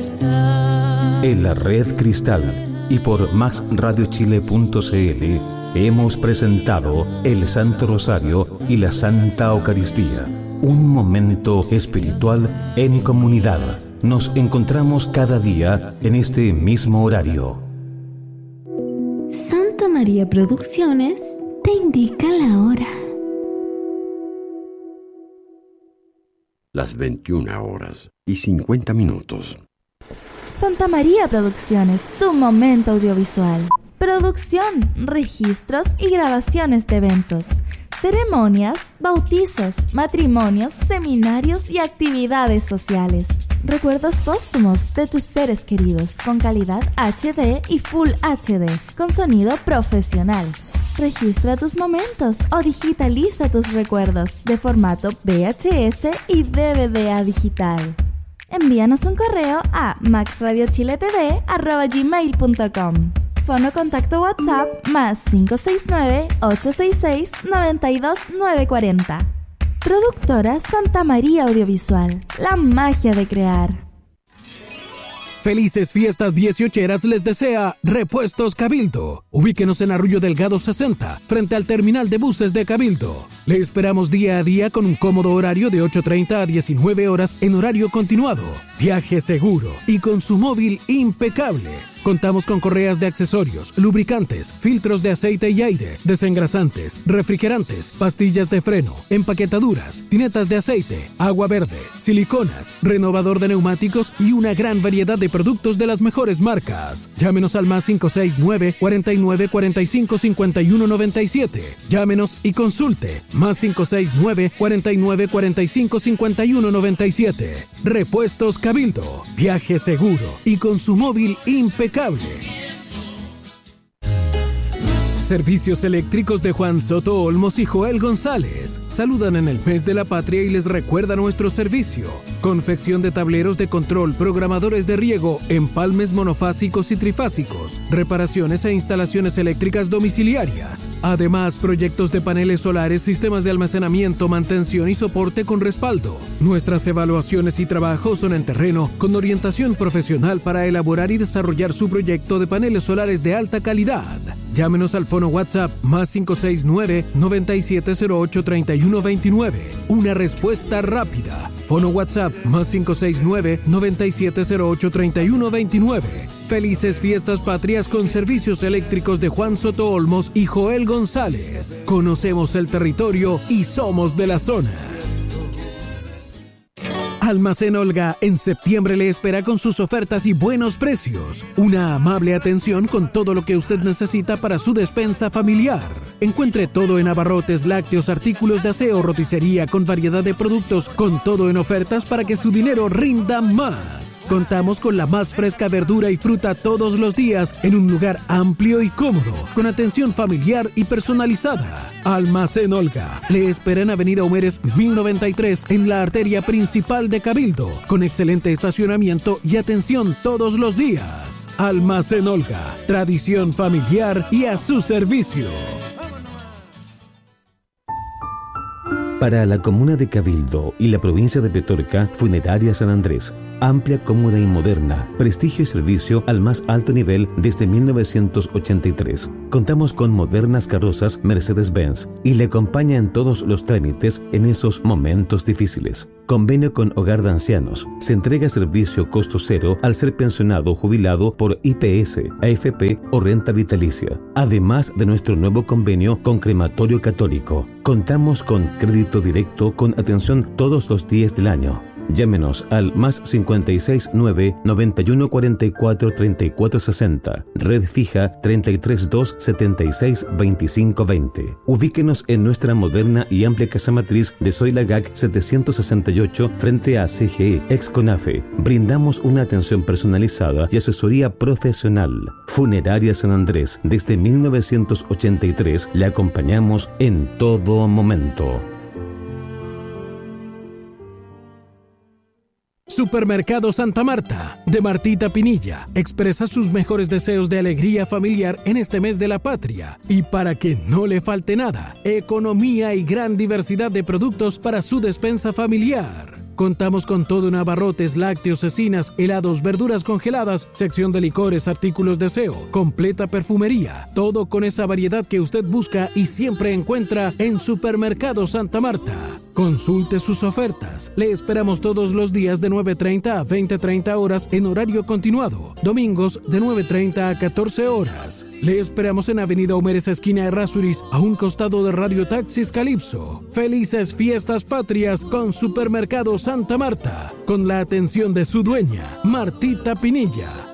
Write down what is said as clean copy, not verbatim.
En la Red Cristal y por maxradiochile.cl hemos presentado el Santo Rosario y la Santa Eucaristía. Un momento espiritual en comunidad. Nos encontramos cada día en este mismo horario. Santa María Producciones te indica la hora. Las 21:50. Santa María Producciones, tu momento audiovisual. Producción, registros y grabaciones de eventos, ceremonias, bautizos, matrimonios, seminarios y actividades sociales. Recuerdos póstumos de tus seres queridos con calidad HD y Full HD, con sonido profesional. Registra tus momentos o digitaliza tus recuerdos de formato VHS y DVD a digital. Envíanos un correo a maxradiochiletv@gmail.com. Fono contacto WhatsApp más 569-866-92940. Productora Santa María Audiovisual. La magia de crear. Felices fiestas 18eras les desea Repuestos Cabildo. Ubíquenos en Arroyo Delgado 60, frente al terminal de buses de Cabildo. Le esperamos día a día con un cómodo horario de 8:30 a 19 horas en horario continuado. Viaje seguro y con su móvil impecable. Contamos con correas de accesorios, lubricantes, filtros de aceite y aire, desengrasantes, refrigerantes, pastillas de freno, empaquetaduras, tinetas de aceite, agua verde, siliconas, renovador de neumáticos y una gran variedad de productos de las mejores marcas. Llámenos al más 569 49 45 51 97. Llámenos y consulte. Más 569 49 45 51 97. Repuestos Cabildo. Viaje seguro y con su móvil impecable. Servicios eléctricos de Juan Soto Olmos y Joel González. Saludan en el mes de la patria y les recuerda nuestro servicio. Confección de tableros de control, programadores de riego, empalmes monofásicos y trifásicos, reparaciones e instalaciones eléctricas domiciliarias. Además, proyectos de paneles solares, sistemas de almacenamiento, mantención y soporte con respaldo. Nuestras evaluaciones y trabajos son en terreno con orientación profesional para elaborar y desarrollar su proyecto de paneles solares de alta calidad. Llámenos al fono WhatsApp más 569-9708-3129. Una respuesta rápida. Fono WhatsApp más 569-9708-3129. Felices fiestas patrias con servicios eléctricos de Juan Soto Olmos y Joel González. Conocemos el territorio y somos de la zona. Almacén Olga en septiembre le espera con sus ofertas y buenos precios. Una amable atención con todo lo que usted necesita para su despensa familiar. Encuentre todo en abarrotes, lácteos, artículos de aseo, roticería con variedad de productos, con todo en ofertas para que su dinero rinda más. Contamos con la más fresca verdura y fruta todos los días en un lugar amplio y cómodo, con atención familiar y personalizada. Almacén Olga le espera en Avenida Humeres 1093 en la arteria principal de Cabildo, con excelente estacionamiento y atención todos los días. Almacén Olga, tradición familiar y a su servicio. Para la comuna de Cabildo y la provincia de Petorca, Funeraria San Andrés. Amplia, cómoda y moderna. Prestigio y servicio al más alto nivel desde 1983. Contamos con modernas carrozas Mercedes-Benz y le acompaña en todos los trámites en esos momentos difíciles. Convenio con Hogar de Ancianos. Se entrega servicio costo cero al ser pensionado o jubilado por IPS, AFP o renta vitalicia. Además de nuestro nuevo convenio con Crematorio Católico. Contamos con crédito directo con atención todos los días del año. Llámenos al más 569 91 44 34 60. Red fija 332 76 25 20. Ubíquenos en nuestra moderna y amplia casa matriz de Soilagac 768 frente a CGE ex CONAFE. Brindamos una atención personalizada y asesoría profesional. Funeraria San Andrés. Desde 1983 le acompañamos en todo momento. Supermercado Santa Marta, de Martita Pinilla, expresa sus mejores deseos de alegría familiar en este mes de la patria. Y para que no le falte nada, economía y gran diversidad de productos para su despensa familiar. Contamos con todo en abarrotes, lácteos, cecinas, helados, verduras congeladas, sección de licores, artículos de aseo, completa perfumería. Todo con esa variedad que usted busca y siempre encuentra en Supermercado Santa Marta. Consulte sus ofertas. Le esperamos todos los días de 9:30 a 20:30 horas en horario continuado. Domingos de 9:30 a 14 horas. Le esperamos en Avenida Homeres, esquina Errázuriz, a un costado de Radio Taxis Calipso. Felices fiestas patrias con Supermercado Santa Marta, con la atención de su dueña, Martita Pinilla.